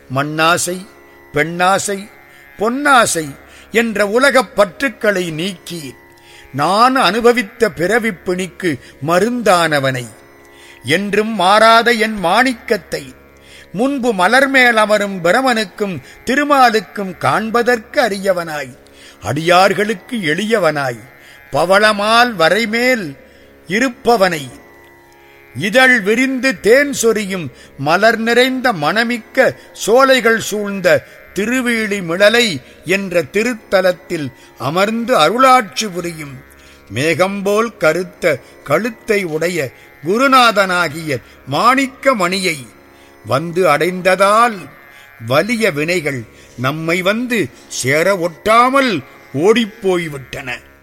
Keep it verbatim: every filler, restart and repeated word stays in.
மண்ணாசை, பெண்ணாசை, பொன்னாசை என்ற உலகப் பற்றுக்களை நீக்கி நான் அனுபவித்த பிறவிப் பிணிக்கு மருந்தானவனை, என்றும் மாறாத என் மாணிக்கத்தை முன்பு மலர்மேல் அமரும் பிரமனுக்கும் திருமாலுக்கும் காண்பதற்கு அரியவனாய், அடியார்களுக்கு எளியவனாய், பவளமால் வரைமேல் இருப்பவனை, இதழ் விரிந்து தேன் சொரியும் மலர் நிறைந்த மணமிக்க சோலைகள் சூழ்ந்த திருவீழி மிளலை என்ற திருத்தலத்தில் அமர்ந்து அருளாட்சி புரியும் மேகம்போல் கருத்த கழுத்தை உடைய குருநாதனாகிய மாணிக்க மணியை வந்து அடைந்ததால் வலிய வினைகள் நம்மை வந்து சேர ஒட்டாமல் ஓடிப்போய்விட்டன.